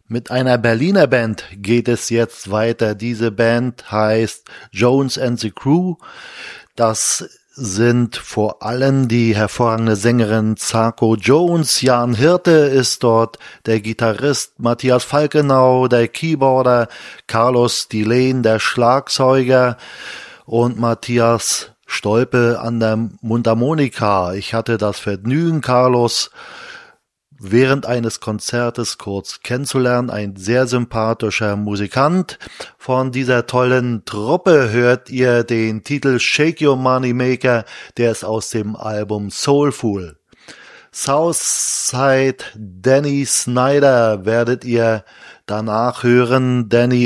Mit einer Berliner Band geht es jetzt weiter. Diese Band heißt Jones and the Crew. Das sind vor allem die hervorragende Sängerin Zako Jones. Jan Hirte ist dort der Gitarrist, Matthias Falkenau, der Keyboarder, Carlos Dillén, der Schlagzeuger und Matthias Stolpe an der Mundharmonika. Ich hatte das Vergnügen, Carlos während eines Konzertes kurz kennenzulernen. Ein sehr sympathischer Musikant. Von dieser tollen Truppe hört ihr den Titel Shake Your Money Maker, der ist aus dem Album Soulful. Southside Danny Snyder werdet ihr danach hören. Danny